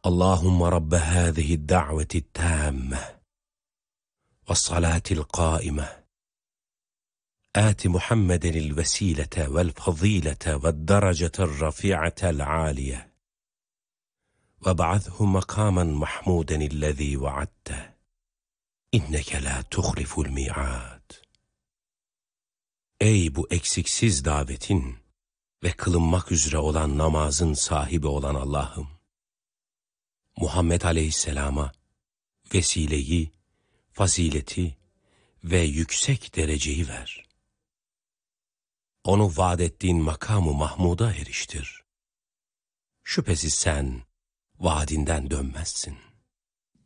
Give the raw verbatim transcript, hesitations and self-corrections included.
Allahümme Rabbe hâzihi da'veti tâmme ve salâtil qâime âti Muhammedenil vesîlete vel fazîlete ve derecetel rafi'atel âliye ve ba'athu makâmen mahmûdenillezî vaadte inneke lâ tuhliful mi'âd. Ey bu eksiksiz davetin ve kılınmak üzere olan namazın sahibi olan Allah'ım, Muhammed Aleyhisselam'a vesileyi, fazileti ve yüksek dereceyi ver. Onu vaad ettiğin makamı Mahmud'a eriştir. Şüphesiz sen vaadinden dönmezsin.